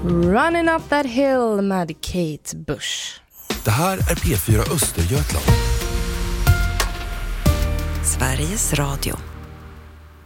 Running Up That Hill med Kate Bush. Det här är P4 Östergötland. Sveriges Radio.